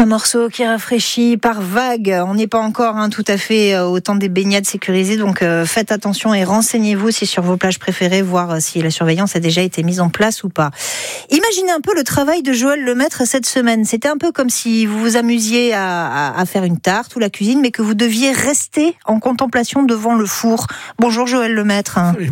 morceau qui rafraîchit par vague. On n'est pas encore tout à fait au temps des baignades sécurisées, donc faites attention et renseignez-vous si sur vos plages préférées, voir si la surveillance a déjà été mise en place ou pas. Imaginez un peu le travail de Joël Lemaître cette semaine. C'était un peu comme si vous vous amusiez à faire une tarte ou la cuisine, mais que vous deviez rester en contemplation devant le four. Bonjour Joël Lemaître.